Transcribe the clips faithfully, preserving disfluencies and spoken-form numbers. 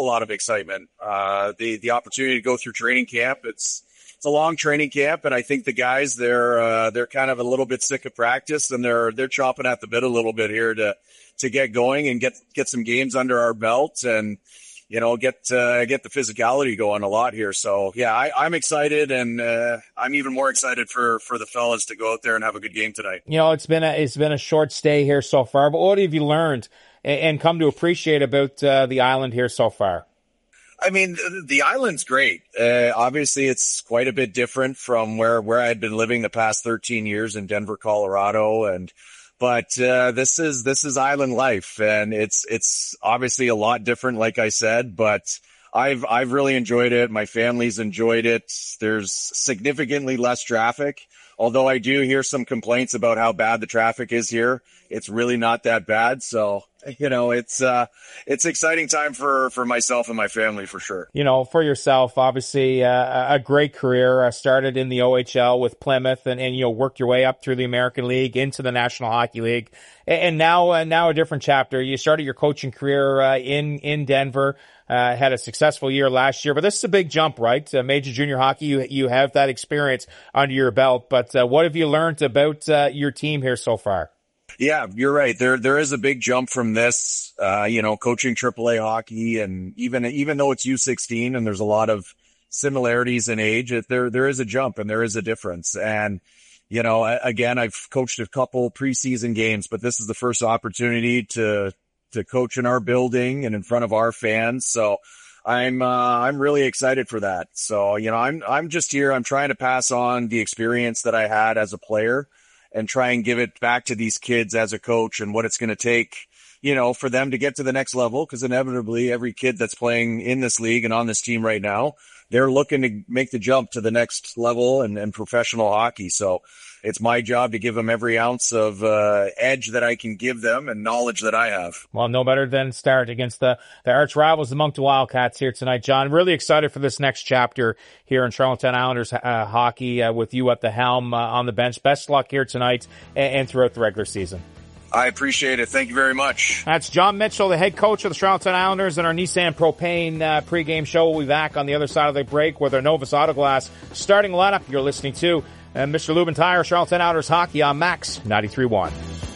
lot of excitement. Uh, the, the opportunity to go through training camp, it's, it's a long training camp, and I think the guys, they're, uh, they're kind of a little bit sick of practice, and they're, they're chomping at the bit a little bit here to, to get going and get, get some games under our belt and, you know, get, uh, get the physicality going a lot here. So yeah, I, I'm excited, and, uh, I'm even more excited for, for the fellas to go out there and have a good game tonight. You know, it's been a, it's been a short stay here so far, but what have you learned and, and come to appreciate about, uh, the island here so far? I mean, the, the island's great. Uh, obviously it's quite a bit different from where, where I had been living the past thirteen years in Denver, Colorado. And, But, uh, this is, this is island life, and it's, it's obviously a lot different, like I said, but I've, I've really enjoyed it. My family's enjoyed it. There's significantly less traffic, although I do hear some complaints about how bad the traffic is here. It's really not that bad. So, you know, it's, uh, it's exciting time for, for myself and my family for sure. You know, for yourself, obviously, uh, a great career, uh, started in the O H L with Plymouth and, and, you know, worked your way up through the American League into the National Hockey League. And, and now, uh, now a different chapter. You started your coaching career, uh, in, in Denver, uh, had a successful year last year, but this is a big jump, right? Uh, major junior hockey, you, you have that experience under your belt, but, uh, what have you learned about, uh, your team here so far? Yeah, you're right. There, there is a big jump from this, uh, you know, coaching triple A hockey, and even, even though it's U sixteen and there's a lot of similarities in age, it, there, there is a jump and there is a difference. And, you know, again, I've coached a couple preseason games, but this is the first opportunity to, to coach in our building and in front of our fans. So I'm, uh, I'm really excited for that. So, you know, I'm, I'm just here. I'm trying to pass on the experience that I had as a player and try and give it back to these kids as a coach and what it's going to take, you know, for them to get to the next level. Cause inevitably every kid that's playing in this league and on this team right now, they're looking to make the jump to the next level and, and professional hockey. So it's my job to give them every ounce of uh, edge that I can give them and knowledge that I have. Well, no better than start against the, the arch rivals, the Moncton Wildcats here tonight, John. Really excited for this next chapter here in Charlottetown Islanders uh, hockey uh, with you at the helm uh, on the bench. Best luck here tonight and, and throughout the regular season. I appreciate it. Thank you very much. That's John Mitchell, the head coach of the Charlottetown Islanders, and our Nissan Propane uh, pregame show. We'll be back on the other side of the break with our Novus Autoglass starting lineup. You're listening to uh, Mister Lubin Tire, Charlottetown Islanders hockey on Max ninety-three point one.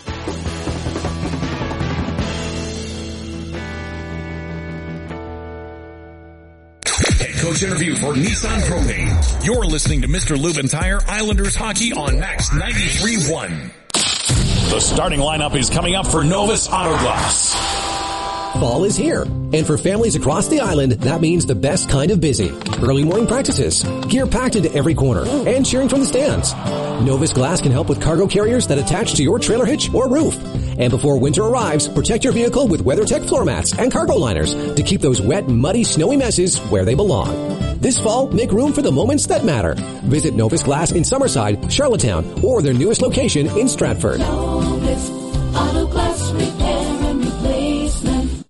Head coach interview for Nissan Propane. You're listening to Mister Lubin Tire, Islanders hockey on Max ninety-three point one. The starting lineup is coming up for Novus Autoglass. Fall is here, and for families across the island, that means the best kind of busy. Early morning practices, gear packed into every corner, and cheering from the stands. Novus Glass can help with cargo carriers that attach to your trailer hitch or roof. And before winter arrives, protect your vehicle with WeatherTech floor mats and cargo liners to keep those wet, muddy, snowy messes where they belong. This fall, make room for the moments that matter. Visit Novus Glass in Summerside, Charlottetown, or their newest location in Stratford. Novus Auto Glass Repair and Replacement.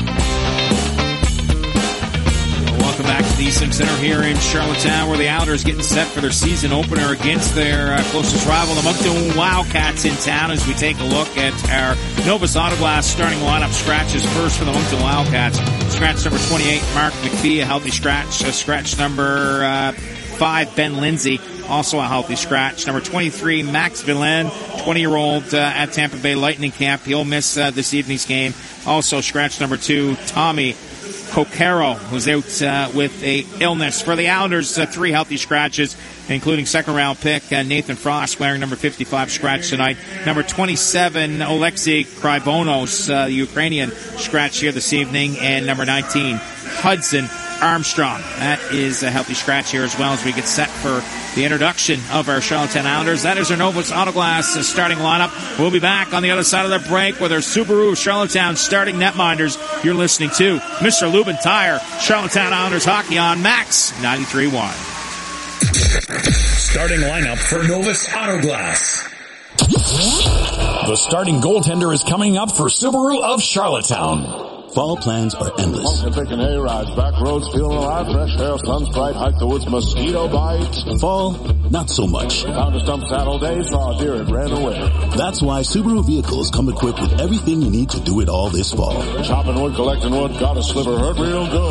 Welcome back to the Eastham Center here in Charlottetown, where the Islanders getting set for their season opener against their uh, closest rival, the Moncton Wildcats, in town, as we take a look at our Novus Autoglass starting lineup scratches. First for the Moncton Wildcats, scratch number twenty-eight, Mark McPhee, a healthy scratch. Uh, scratch number uh, five, Ben Lindsay, also a healthy scratch. Number twenty-three, Max Villain, twenty-year-old uh, at Tampa Bay Lightning camp. He'll miss uh, this evening's game. Also scratch number two, Tommy Coquero, who's out uh, with a illness. For the Islanders, uh, three healthy scratches, including second-round pick uh, Nathan Frost, wearing number fifty-five scratch tonight. Number twenty-seven, Oleksiy Krybonos, uh, the Ukrainian, scratch here this evening. And number nineteen, Hudson Armstrong. That is a healthy scratch here as well, as we get set for the introduction of our Charlottetown Islanders. That is our Novus Autoglass uh, starting lineup. We'll be back on the other side of the break with our Subaru Charlottetown starting netminders. You're listening to Mister Lubin Tire, Charlottetown Islanders hockey on Max ninety-three point one. Starting lineup for Novus Autoglass. The starting goaltender is coming up for Subaru of Charlottetown. Fall plans are endless. Taking A-rides, back roads, feeling alive, fresh air, sunstripe, hike the woods, mosquito bites. Fall, not so much. Found a stump saddle day, saw a deer, it ran away. That's why Subaru vehicles come equipped with everything you need to do it all this fall. Chopping wood, collecting wood, got a sliver, hurt real good.